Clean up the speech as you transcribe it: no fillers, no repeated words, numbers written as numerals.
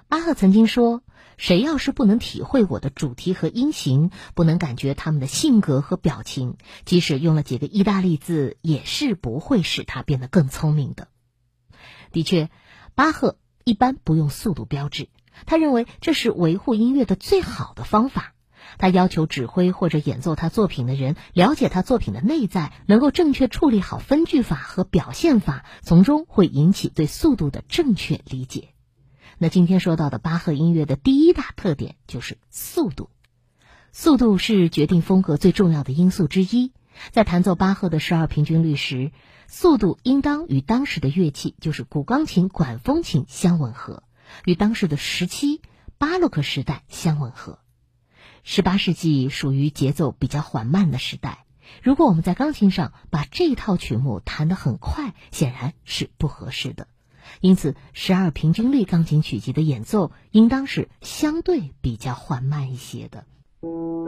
巴赫曾经说，谁要是不能体会我的主题和音型，不能感觉他们的性格和表情，即使用了几个意大利字，也是不会使他变得更聪明的。的确，巴赫一般不用速度标志，他认为这是维护音乐的最好的方法。他要求指挥或者演奏他作品的人了解他作品的内在，能够正确处理好分句法和表现法，从中会引起对速度的正确理解。那今天说到的巴赫音乐的第一大特点就是速度。速度是决定风格最重要的因素之一。在弹奏巴赫的12平均律时，速度应当与当时的乐器，就是古钢琴、管风琴相吻合，与当时的17、巴洛克时代相吻合。18世纪属于节奏比较缓慢的时代，如果我们在钢琴上把这套曲目弹得很快，显然是不合适的。因此12平均律钢琴曲集的演奏应当是相对比较缓慢一些的。